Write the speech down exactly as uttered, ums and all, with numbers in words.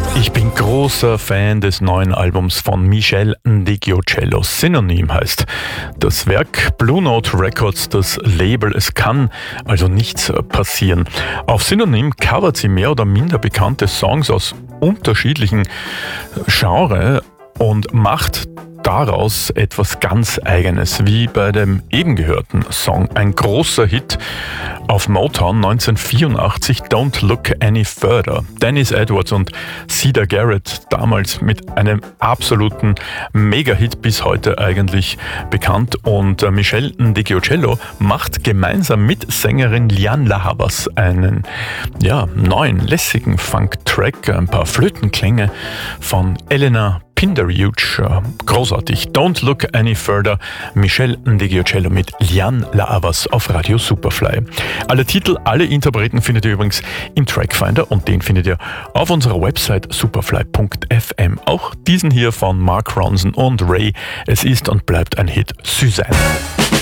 Ich bin großer Fan des neuen Albums von Michel Ndegeocello. Synonym heißt das Werk. Blue Note Records, das Label. Es kann also nichts passieren. Auf Synonym covert sie mehr oder minder bekannte Songs aus unterschiedlichen Genres und macht daraus etwas ganz Eigenes, wie bei dem eben gehörten Song. Ein großer Hit auf Motown neunzehnhundertvierundachtzig, Don't Look Any Further. Dennis Edwards und Sida Garrett, damals mit einem absoluten Mega-Hit, bis heute eigentlich bekannt. Und Michel Ndegeocello macht gemeinsam mit Sängerin Lianne La Havas einen ja, neuen, lässigen Funk-Track, ein paar Flötenklänge von Elena Pinderhuge, großartig. Don't Look Any Further, Michel Ndegeocello mit Lianne La Havas auf Radio Superfly. Alle Titel, alle Interpreten findet ihr übrigens im Trackfinder und den findet ihr auf unserer Website superfly punkt f m. Auch diesen hier von Mark Ronson und Ray. Es ist und bleibt ein Hit. Suzanne.